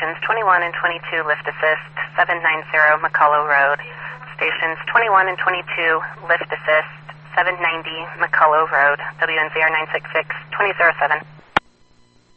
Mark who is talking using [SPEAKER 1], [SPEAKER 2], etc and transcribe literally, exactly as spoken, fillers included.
[SPEAKER 1] stations twenty-one and twenty-two lift assist, seven ninety McCullough Road. Stations twenty-one and twenty-two lift assist, seven ninety McCullough Road, W N Z R nine six six, two oh zero seven.